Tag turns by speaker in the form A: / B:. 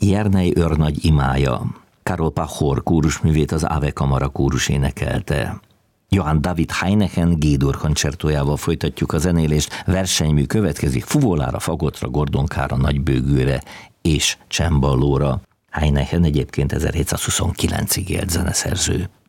A: Jernej őrnagy imája. Karol Pachor kórusművét az Ave Kamara kórus énekelte. Johann David Heineken G-dur koncertójával folytatjuk a zenélést. Versenymű következik fuvolára, fagottra, gordonkára, nagybőgőre és cemballóra. Heineken egyébként 1729-ig élt zeneszerző.